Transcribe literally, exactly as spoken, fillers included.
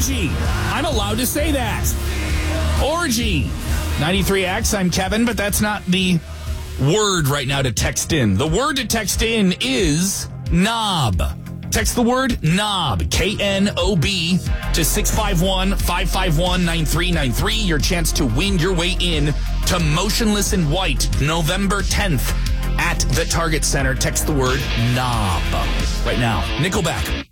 orgy. I'm allowed to say that. Orgy. ninety-three X, I'm Kevin, but that's not the word right now to text in. The word to text in is knob. Text the word knob, K N O B, to six five one, five five one, nine three nine three. Your chance to win your way in to Motionless in White, November tenth at the Target Center. Text the word knob right now. Nickelback.